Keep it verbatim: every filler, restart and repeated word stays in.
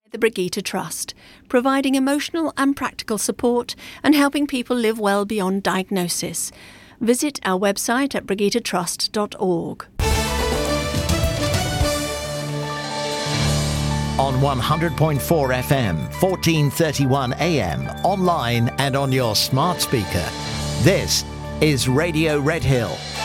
The Brigitte Trust, providing emotional and practical support and helping people live well beyond diagnosis. Visit our website at brigitte trust dot org. On one hundred point four F M, fourteen thirty-one A M, online and on your smart speaker. This is Radio Red Hill.